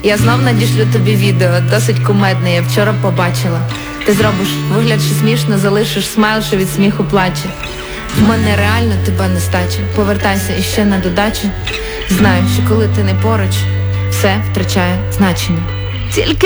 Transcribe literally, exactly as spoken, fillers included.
Я знов надішлю тобі відео, досить кумедне, я вчора побачила. Ти зробиш вигляд, що смішно, залишиш смайл, що від сміху плаче. В мене реально тебе не стаче. Повертайся іще на додачу. Знаю, що коли ти не поруч, все втрачає значення. Тільки